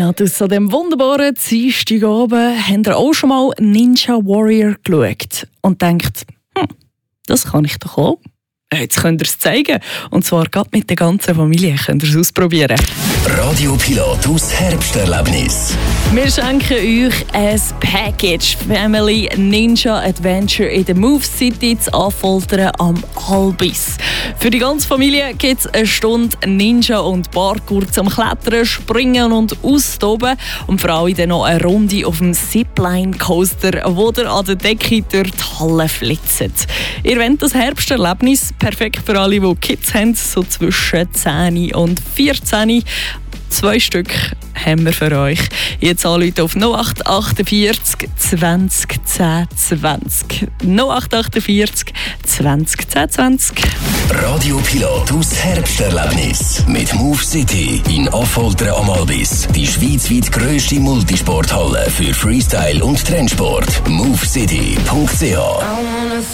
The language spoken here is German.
Ja, das an diesem wunderbaren Dienstagabend habt ihr auch schon mal Ninja Warrior geschaut und denkt, das kann ich doch auch. Jetzt könnt ihr es zeigen. Und zwar gerade mit der ganzen Familie könnt ihr es ausprobieren. Radio Pilatus Herbsterlebnis. Wir schenken euch ein Package Family Ninja Adventure in der Move City zu Affoltern am Albis. Für die ganze Familie gibt es eine Stunde Ninja und Parkour zum Klettern, Springen und Austoben. Und für alle dann noch eine Runde auf dem Zipline-Coaster, wo ihr an der Decke durch die Halle flitzt. Ihr wollt das Herbsterlebnis, perfekt für alle, die Kids haben, so zwischen 10 und 14. 2 Stück haben wir für euch. Jetzt anrufen auf 0848 20 10 20. 0848 20 10 20. Radio Pilatus Herbsterlebnis mit Move City in Affoltern am Albis. Die schweizweit grösste Multisporthalle für Freestyle und Trendsport. movecity.ch